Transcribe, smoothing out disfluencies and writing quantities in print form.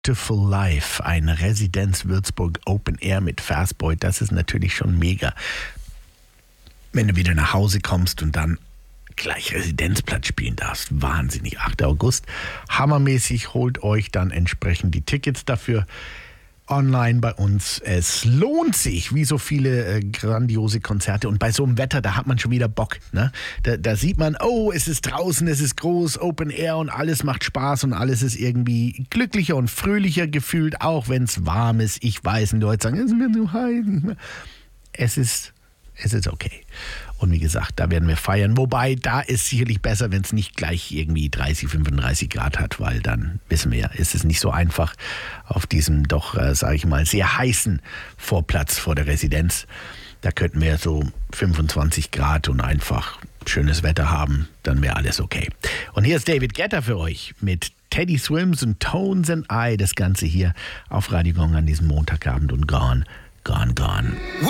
Beautiful Life, ein Residenz Würzburg Open Air mit Fastboy, das ist natürlich schon mega. Wenn du wieder nach Hause kommst und dann gleich Residenzplatz spielen darfst, wahnsinnig. 8. August, hammermäßig, holt euch dann entsprechend die Tickets dafür online bei uns. Es lohnt sich, wie so viele grandiose Konzerte. Und bei so einem Wetter, da hat man schon wieder Bock. Ne? Da sieht man, oh, es ist draußen, es ist groß, Open Air und alles macht Spaß und alles ist irgendwie glücklicher und fröhlicher gefühlt, auch wenn es warm ist. Ich weiß, und die Leute sagen, es ist mir zu heiß. Es ist okay. Und wie gesagt, da werden wir feiern. Wobei, da ist sicherlich besser, wenn es nicht gleich irgendwie 30, 35 Grad hat, weil dann, wissen wir ja, ist es nicht so einfach auf diesem doch, sage ich mal, sehr heißen Vorplatz vor der Residenz. Da könnten wir so 25 Grad und einfach schönes Wetter haben, dann wäre alles okay. Und hier ist David Guetta für euch mit Teddy Swims und Tones and I. Das Ganze hier auf Radio Gong an diesem Montagabend und Gone, Gone, Gone.